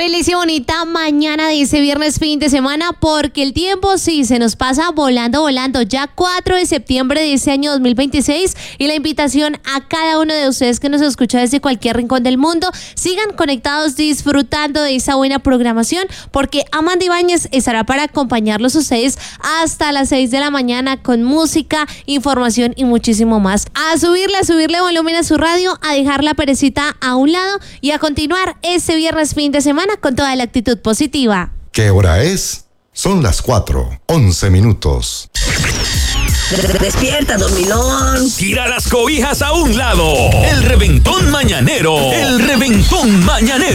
Feliz y bonita mañana de ese viernes fin de semana, porque el tiempo sí se nos pasa volando, volando. Ya 4 de septiembre de este año 2026, y la invitación a cada uno de ustedes que nos escucha desde cualquier rincón del mundo, sigan conectados disfrutando de esa buena programación, porque Amanda Ibáñez estará para acompañarlos a ustedes hasta las 6 de la mañana con música, información y muchísimo más. A subirle volumen a su radio, a dejar la perecita a un lado y a continuar este viernes fin de semana con toda la actitud positiva. ¿Qué hora es? Son las 4:11. Despierta, dormilón. Tira las cobijas a un lado. El reventón mañanero. El reventón mañanero.